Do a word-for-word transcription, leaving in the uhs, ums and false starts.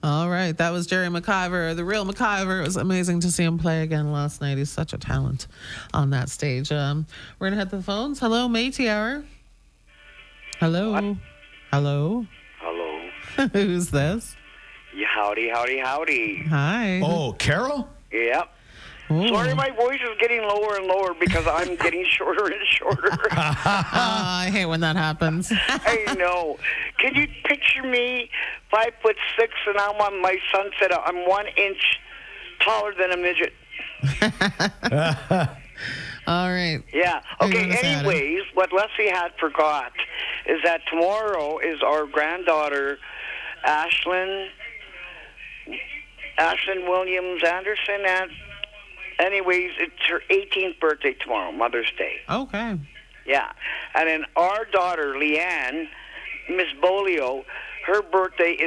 All right. That was Jerry McIver, the real McIver. It was amazing to see him play again last night. He's such a talent on that stage. Um, we're going to head to the phones. Hello, Métis Hour. Hello. What? Hello. Hello. Who's this? Yeah, howdy, howdy, howdy. Hi. Oh, Carol? Yep. Ooh. Sorry, my voice is getting lower and lower because I'm getting shorter and shorter. Ah, I hate when that happens. I know. Can you picture me, five foot six, and I'm on my son said I'm one inch taller than a midget. All right. Yeah. Hang Okay, on a second. anyways, what Leslie had forgot is that tomorrow is our granddaughter, Ashlyn, Ashlyn Williams Anderson. And anyways, it's her eighteenth birthday tomorrow, Mother's Day. Okay. Yeah. And then our daughter, Leanne, Miss Bolio, her birthday is